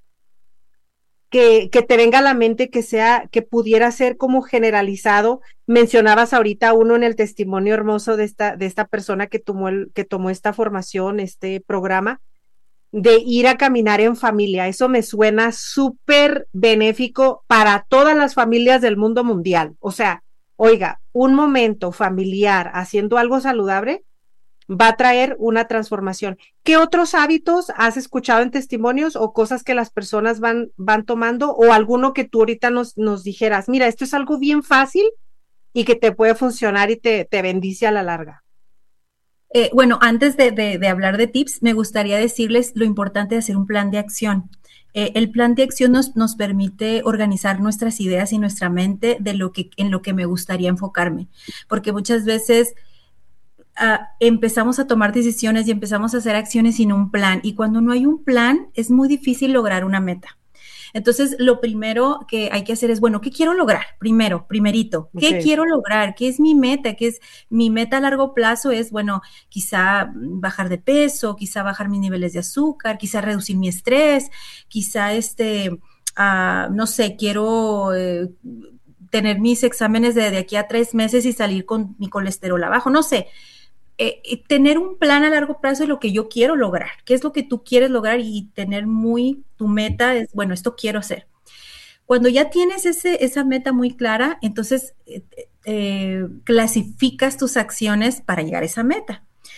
que te venga a la mente, que pudiera ser como generalizado? Mencionabas ahorita uno en el testimonio hermoso de esta persona que tomó esta formación, este programa, de ir a caminar en familia. Eso me suena súper benéfico para todas las familias del mundo mundial. O sea, oiga, un momento familiar haciendo algo saludable va a traer una transformación. ¿Qué otros hábitos has escuchado en testimonios o cosas que las personas van tomando, o alguno que tú ahorita nos dijeras, mira, esto es algo bien fácil y que te puede funcionar y te bendice a la larga? Bueno, antes de hablar de tips, me gustaría decirles lo importante de hacer un plan de acción. El plan de acción nos permite organizar nuestras ideas y nuestra mente en lo que me gustaría enfocarme, porque muchas veces empezamos a tomar decisiones y empezamos a hacer acciones sin un plan, y cuando no hay un plan es muy difícil lograr una meta. Entonces, lo primero que hay que hacer es, bueno, ¿qué quiero lograr? Primerito, ¿qué Ok. quiero lograr? ¿Qué es mi meta? ¿Qué es mi meta a largo plazo? Es, bueno, quizá bajar de peso, quizá bajar mis niveles de azúcar, quizá reducir mi estrés, quizá no sé, quiero tener mis exámenes de aquí a 3 meses y salir con mi colesterol abajo, no sé. Tener un plan a largo plazo es lo que yo quiero lograr, qué es lo que tú quieres lograr, y tener tu meta es, bueno, esto quiero hacer. Cuando ya tienes esa meta muy clara, entonces clasificas tus acciones para llegar a esa meta.